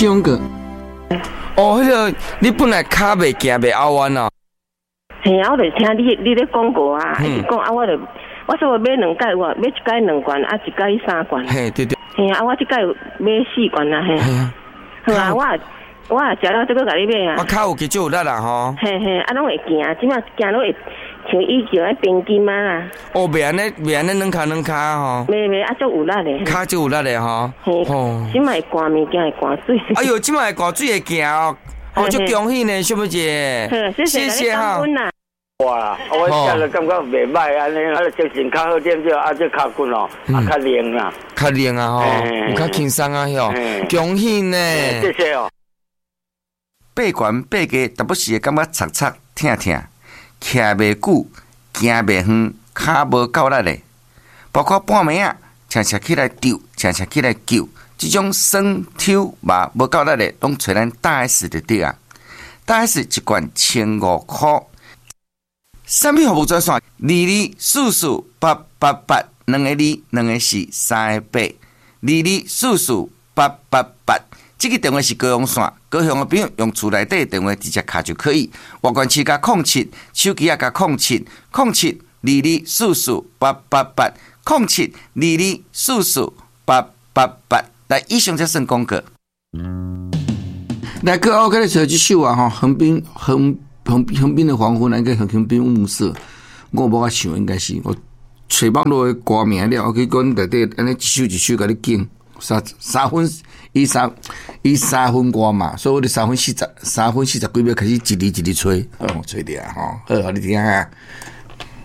这种歌。 哦，迄个你本来骹袂行袂拗弯哦。 嘿啊，我就听你咧广告啊，一直讲啊，我说买2届，我买1届2罐，啊1届3罐。 嘿，对对。 嘿啊，我这届买4罐啊，嘿。好啊，我食了这个甲你买啊。 我骹有其实有力啦吼。 嘿嘿，啊拢会行，即马行都会像以前迄冰筋啊啦。 哦，袂安尼两骹吼。 袂啊，足有力的。 骹足有力的吼。 嘿。哦。即马会寒物件会寒水。 哎呦，即马会寒水会行哦。哦，足恭喜呢，小妹姐。谢谢哈。 哇，我食了感觉袂歹安尼，啊，精神较好点少，啊，这脚骨哦，啊，较灵啦， 较灵啊吼，有较轻松啊吼，恭喜呢， 谢谢哦。 爬悬爬低，但不时会感觉擦擦疼疼，徛袂久，行袂远，骹无够力的，包括半暝啊，常常起来丢，常常起来救，这种酸抽嘛无够力的，拢找咱大 S 就对啊。大 S 一罐1500块。产品服务专线22448882个2，2个4，3个8，22448882。这个电话是高雄线，高雄的朋友用厝内底电话直接卡就可以。外关市加07，手机也加072288807222448888。来，以上才算广告。 来，各位我跟你说这首啊，横滨的黄昏，那个横滨雾色，我无法想，应该是我找网络的歌名了，我去讲内底安尼一首一首甲你讲，三分歌嘛，所以我哋3分40几秒开始一字一字吹，吹掉吼，好，你听下。